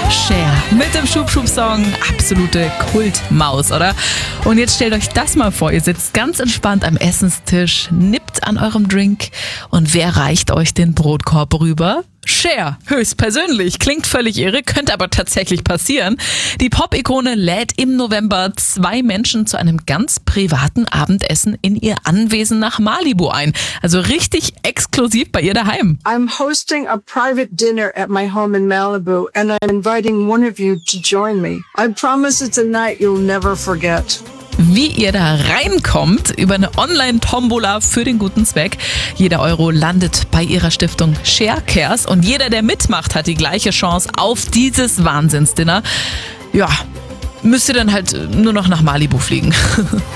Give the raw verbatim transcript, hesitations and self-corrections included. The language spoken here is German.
Cher mit dem Schub-Schub-Song. Absolute Kultmaus, oder? Und jetzt stellt euch das mal vor. Ihr sitzt ganz entspannt am Essenstisch, nippt an eurem Drink und wer reicht euch den Brotkorb rüber? Cher, höchstpersönlich. Klingt völlig irre, könnte aber tatsächlich passieren. Die Pop-Ikone lädt im November zwei Menschen zu einem ganz privaten Abendessen in ihr Anwesen nach Malibu ein. Also richtig exklusiv bei ihr daheim. I'm hosting a private dinner at my home in Malibu and I'm inviting one of you to join me. I promise it's a night you'll never forget. Wie ihr da reinkommt, über eine Online-Tombola für den guten Zweck. Jeder Euro landet bei ihrer Stiftung Cher Cares und jeder, der mitmacht, hat die gleiche Chance auf dieses Wahnsinnsdinner. Ja, müsst ihr dann halt nur noch nach Malibu fliegen.